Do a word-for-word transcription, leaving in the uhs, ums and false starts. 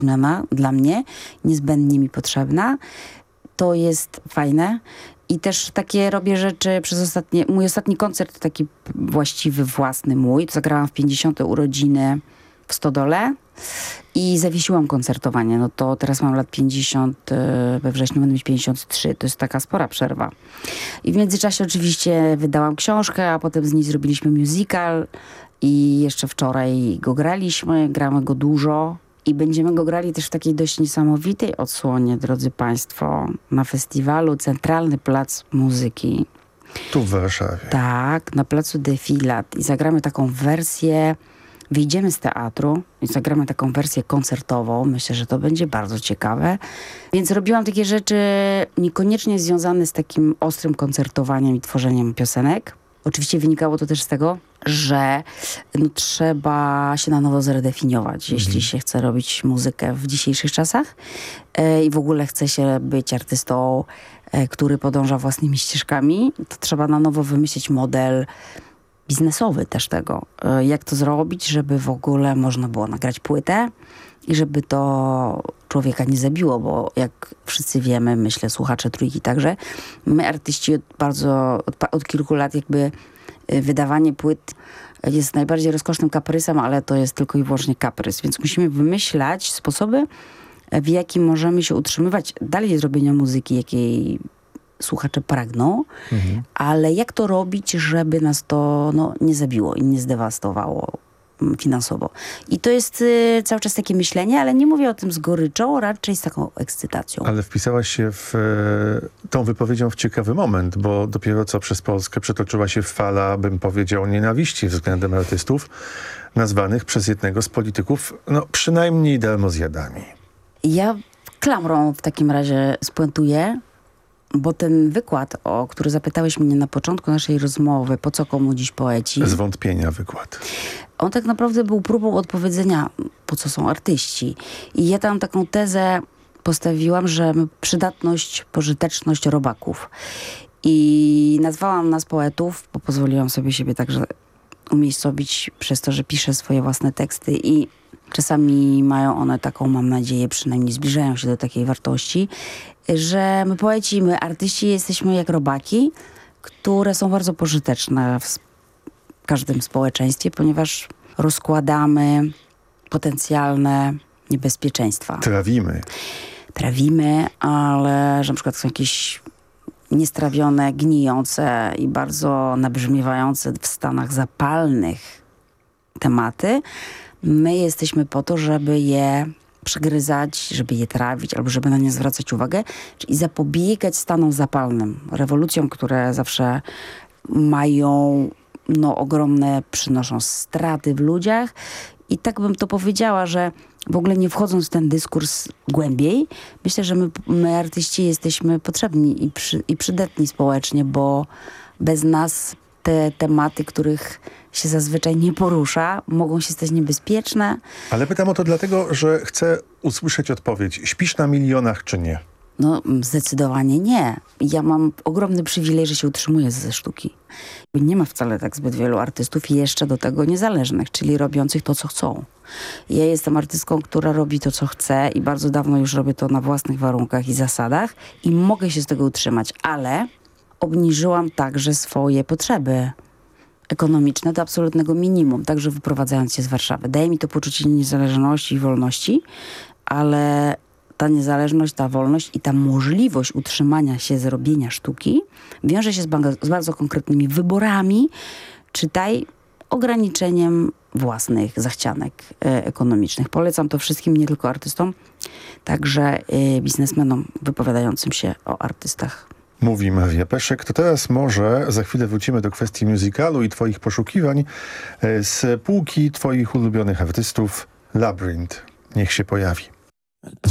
zmiana dla mnie, niezbędnie mi potrzebna. To jest fajne. I też takie robię rzeczy przez ostatnie... Mój ostatni koncert to taki właściwy, własny mój. To zagrałam w pięćdziesiąte urodziny w Stodole i zawiesiłam koncertowanie. No to teraz mam lat pięćdziesiąt, we wrześniu będę mieć pięćdziesiąt trzy. To jest taka spora przerwa. I w międzyczasie oczywiście wydałam książkę, a potem z niej zrobiliśmy musical i jeszcze wczoraj go graliśmy. Gramy go dużo. I będziemy go grali też w takiej dość niesamowitej odsłonie, drodzy państwo, na festiwalu Centralny Plac Muzyki. Tu w Warszawie. Tak, na placu Defilat. I zagramy taką wersję, wyjdziemy z teatru i zagramy taką wersję koncertową. Myślę, że to będzie bardzo ciekawe. Więc robiłam takie rzeczy niekoniecznie związane z takim ostrym koncertowaniem i tworzeniem piosenek. Oczywiście wynikało to też z tego, że no, trzeba się na nowo zredefiniować, mhm. jeśli się chce robić muzykę w dzisiejszych czasach e, i w ogóle chce się być artystą, e, który podąża własnymi ścieżkami, to trzeba na nowo wymyślić model biznesowy też tego. E, jak to zrobić, żeby w ogóle można było nagrać płytę i żeby to człowieka nie zabiło, bo jak wszyscy wiemy, myślę, słuchacze Trójki także, my artyści od bardzo, od, od kilku lat jakby wydawanie płyt jest najbardziej rozkosznym kaprysem, ale to jest tylko i wyłącznie kaprys, więc musimy wymyślać sposoby, w jaki możemy się utrzymywać dalej z robienia muzyki, jakiej słuchacze pragną, mhm. ale jak to robić, żeby nas to no, nie zabiło i nie zdewastowało finansowo. I to jest y, cały czas takie myślenie, ale nie mówię o tym z goryczą, raczej z taką ekscytacją. Ale wpisałaś się w e, tą wypowiedzią w ciekawy moment, bo dopiero co przez Polskę przetoczyła się fala, bym powiedział, nienawiści względem artystów, nazwanych przez jednego z polityków, no przynajmniej darmozjadami. Ja klamrą w takim razie spuentuję, bo ten wykład, o który zapytałeś mnie na początku naszej rozmowy, po co komu dziś poeci? Z wątpienia wykład. On tak naprawdę był próbą odpowiedzenia, po co są artyści. I ja tam taką tezę postawiłam, że przydatność, pożyteczność robaków. I nazwałam nas poetów, bo pozwoliłam sobie siebie także umiejscowić przez to, że piszę swoje własne teksty i czasami mają one taką, mam nadzieję, przynajmniej zbliżają się do takiej wartości, że my poeci, my artyści jesteśmy jak robaki, które są bardzo pożyteczne w każdym społeczeństwie, ponieważ rozkładamy potencjalne niebezpieczeństwa. Trawimy. Trawimy, ale że na przykład są jakieś niestrawione, gnijące i bardzo nabrzmiewające w stanach zapalnych tematy. My jesteśmy po to, żeby je przegryzać, żeby je trawić albo żeby na nie zwracać uwagę, czyli zapobiegać stanom zapalnym, rewolucjom, które zawsze mają no, ogromne, przynoszą straty w ludziach. I tak bym to powiedziała, że w ogóle nie wchodząc w ten dyskurs głębiej, myślę, że my, my artyści jesteśmy potrzebni i, przy, i przydatni społecznie, bo bez nas te tematy, których się zazwyczaj nie porusza, mogą się stać niebezpieczne. Ale pytam o to dlatego, że chcę usłyszeć odpowiedź. Śpisz na milionach czy nie? No zdecydowanie nie. Ja mam ogromny przywilej, że się utrzymuję ze sztuki. Nie ma wcale tak zbyt wielu artystów i jeszcze do tego niezależnych, czyli robiących to, co chcą. Ja jestem artystką, która robi to, co chce i bardzo dawno już robię to na własnych warunkach i zasadach i mogę się z tego utrzymać, ale obniżyłam także swoje potrzeby ekonomiczne do absolutnego minimum, także wyprowadzając się z Warszawy. Daje mi to poczucie niezależności i wolności, ale ta niezależność, ta wolność i ta możliwość utrzymania się z robienia sztuki wiąże się z, z bardzo konkretnymi wyborami, czytaj ograniczeniem własnych zachcianek e, ekonomicznych. Polecam to wszystkim, nie tylko artystom, także e, biznesmenom wypowiadającym się o artystach. Mówi Maria Peszek. To teraz może za chwilę wrócimy do kwestii musicalu i twoich poszukiwań. Z półki twoich ulubionych artystów Labyrinth. Niech się pojawi.